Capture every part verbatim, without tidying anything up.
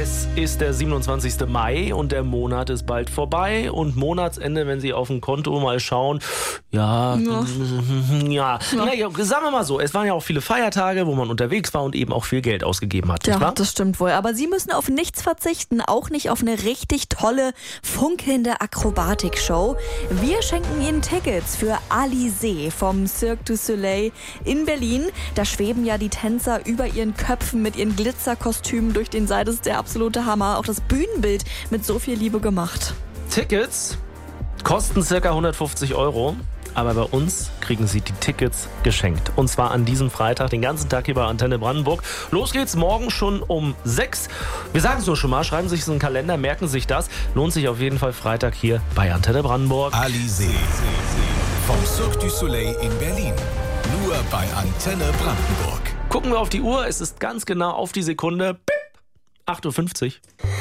Es ist der siebenundzwanzigste Mai und der Monat ist bald vorbei. Und Monatsende, wenn Sie auf dem Konto mal schauen, ja, ja, ja. Naja, sagen wir mal so, es waren ja auch viele Feiertage, wo man unterwegs war und eben auch viel Geld ausgegeben hat. Ja, nicht wahr? Das stimmt wohl. Aber Sie müssen auf nichts verzichten, auch nicht auf eine richtig tolle, funkelnde Akrobatikshow. Wir schenken Ihnen Tickets für Alizé vom Cirque du Soleil in Berlin. Da schweben ja die Tänzer über ihren Köpfen mit ihren Glitzerkostümen durch den Seil. Das ist der absolute Hammer. Auch das Bühnenbild mit so viel Liebe gemacht. Tickets kosten ca. hundertfünfzig Euro. Aber bei uns kriegen Sie die Tickets geschenkt. Und zwar an diesem Freitag, den ganzen Tag hier bei Antenne Brandenburg. Los geht's morgen schon um sechs. Wir sagen es nur schon mal, schreiben Sie sich so einen Kalender, merken Sie sich das. Lohnt sich auf jeden Fall Freitag hier bei Antenne Brandenburg. Alizé vom Cirque du Soleil in Berlin. Nur bei Antenne Brandenburg. Gucken wir auf die Uhr, es ist ganz genau auf die Sekunde. Bip, acht Uhr fünfzig.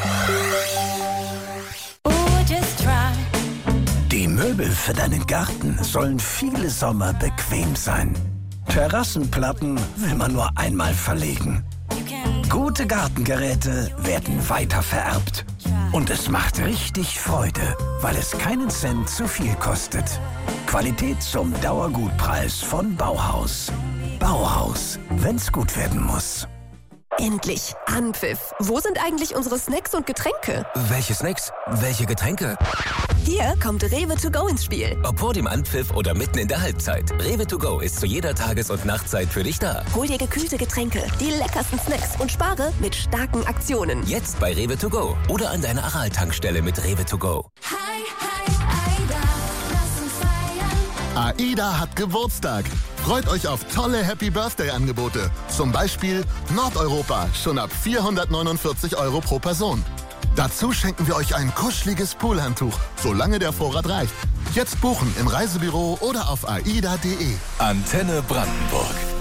Die Möbel für deinen Garten sollen viele Sommer bequem sein. Terrassenplatten will man nur einmal verlegen. Gute Gartengeräte werden weitervererbt. Und es macht richtig Freude, weil es keinen Cent zu viel kostet. Qualität zum Dauergutpreis von Bauhaus. Bauhaus, wenn's gut werden muss. Endlich Anpfiff. Wo sind eigentlich unsere Snacks und Getränke? Welche Snacks? Welche Getränke? Hier kommt Rewe to go ins Spiel. Ob vor dem Anpfiff oder mitten in der Halbzeit. Rewe to go ist zu jeder Tages- und Nachtzeit für dich da. Hol dir gekühlte Getränke, die leckersten Snacks und spare mit starken Aktionen. Jetzt bei Rewe to go oder an deiner Aral-Tankstelle mit Rewe to go. Hi, hi, Aida, lass uns feiern. AIDA hat Geburtstag. Freut euch auf tolle Happy-Birthday-Angebote. Zum Beispiel Nordeuropa, schon ab vierhundertneunundvierzig Euro pro Person. Dazu schenken wir euch ein kuscheliges Poolhandtuch, solange der Vorrat reicht. Jetzt buchen im Reisebüro oder auf aida punkt de. Antenne Brandenburg.